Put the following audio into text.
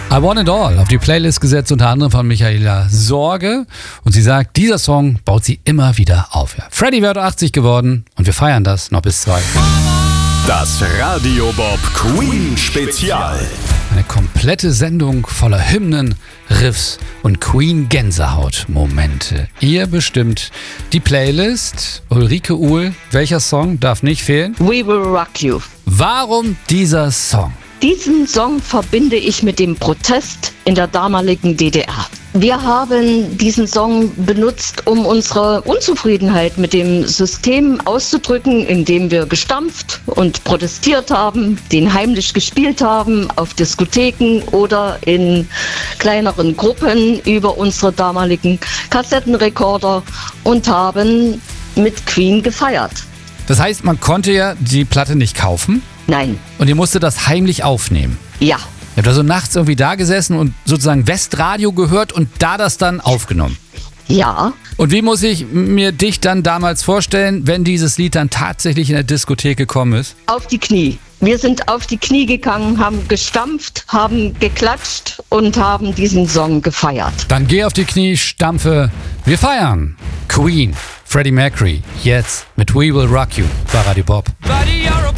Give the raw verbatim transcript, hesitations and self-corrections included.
I Want It All auf die Playlist gesetzt, unter anderem von Michaela Sorge. Und sie sagt, dieser Song baut sie immer wieder auf. Ja. Freddie wird achtzig geworden und wir feiern das noch bis zwei. Das Radio Bob Queen Spezial. Eine komplette Sendung voller Hymnen, Riffs und Queen-Gänsehaut-Momente. Ihr bestimmt die Playlist. Ulrike Uhl, welcher Song darf nicht fehlen? We Will Rock You. Warum dieser Song? Diesen Song verbinde ich mit dem Protest in der damaligen D D R. Wir haben diesen Song benutzt, um unsere Unzufriedenheit mit dem System auszudrücken, indem wir gestampft und protestiert haben, den heimlich gespielt haben auf Diskotheken oder in kleineren Gruppen über unsere damaligen Kassettenrekorder und haben mit Queen gefeiert. Das heißt, man konnte ja die Platte nicht kaufen? Nein. Und ihr musstet das heimlich aufnehmen? Ja. Ihr habt also nachts irgendwie da gesessen und sozusagen Westradio gehört und da das dann aufgenommen? Ja. Und wie muss ich mir dich dann damals vorstellen, wenn dieses Lied dann tatsächlich in der Diskothek gekommen ist? Auf die Knie. Wir sind auf die Knie gegangen, haben gestampft, haben geklatscht und haben diesen Song gefeiert. Dann geh auf die Knie, stampfe. Wir feiern. Queen, Freddie Mercury, jetzt mit We Will Rock You bei Radio Bob. Buddy, you're a